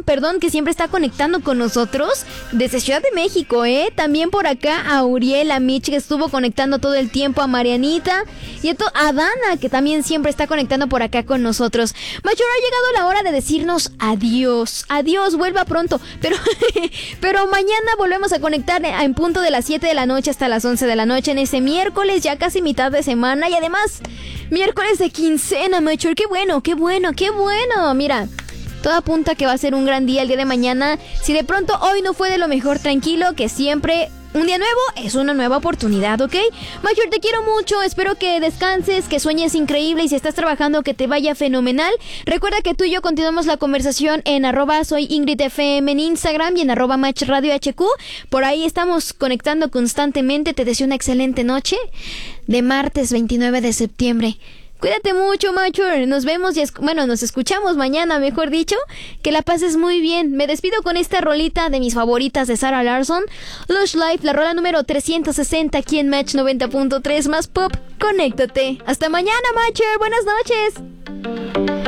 perdón, que siempre está conectando con nosotros desde Ciudad de México, También por acá a Uriel, a Mitch, que estuvo conectando todo el tiempo, a Marianita y a Dana, que también siempre está conectando por acá con nosotros. Macho, ha llegado la hora de decirnos adiós. Adiós, vuelva pronto. Pero mañana volvemos a conectar en punto de las 7 de la noche hasta las 11 de la noche en ese miércoles, ya casi mitad de semana. Y además, miércoles de quincena, Macho. Qué bueno, qué bueno, qué bueno. Mira, todo apunta que va a ser un gran día el día de mañana. Si de pronto hoy no fue de lo mejor, tranquilo, que siempre un día nuevo es una nueva oportunidad, ¿ok? Major, te quiero mucho, espero que descanses, que sueñes increíble y si estás trabajando que te vaya fenomenal. Recuerda que tú y yo continuamos la conversación en @soyingridfm en Instagram y en @matchradiohq. Por ahí estamos conectando constantemente. Te deseo una excelente noche de martes 29 de septiembre. Cuídate mucho, Macho. Nos vemos nos escuchamos mañana, mejor dicho. Que la pases muy bien. Me despido con esta rolita de mis favoritas de Sarah Larsson. Lush Life, la rola número 360 aquí en Match 90.3 más Pop. Conéctate. Hasta mañana, Macho. Buenas noches.